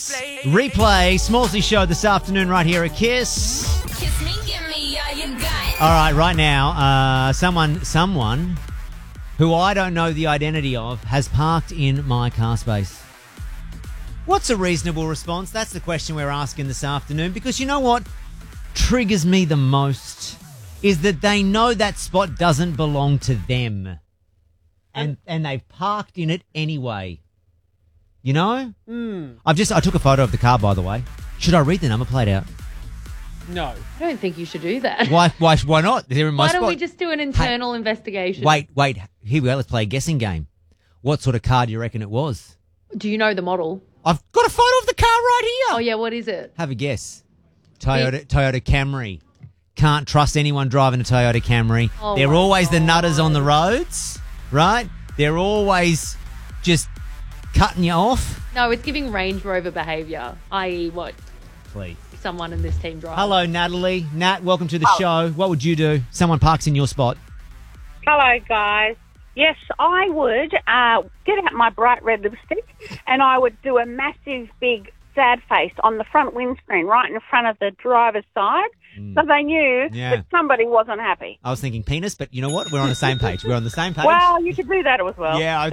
Replay, Smallsy Show this afternoon right here at Kiss. Kiss me, give me all you got. All right, right now, someone who I don't know the identity of has parked in my car space. What's a reasonable response? That's the question we're asking this afternoon, because you know what triggers me the most is that they know that spot doesn't belong to them. And they've parked in it anyway. You know? I took a photo of the car, by the way. Should I read the number plate out? No. I don't think you should do that. Why not? They're in my Why spot. don't we just do an internal investigation? Wait. Here we go. Let's play a guessing game. What sort of car do you reckon it was? Do you know the model? I've got a photo of the car right here. Oh, yeah, what is it? Have a guess. Toyota Camry. Can't trust anyone driving a Toyota Camry. Oh They're my always the God. nutters on the roads, right? They're always just cutting you off. No, it's giving Range Rover behaviour, i.e. what Please. someone in this team drives. Hello, Natalie. Nat, welcome to the show. What would you do? Someone parks in your spot. Hello, guys. Yes, I would get out my bright red lipstick and I would do a massive, big, sad face on the front windscreen, right in front of the driver's side, so they knew that somebody wasn't happy. I was thinking penis, but you know what? We're on the same page. We're on the same page. Well, you could do that as well. Yeah,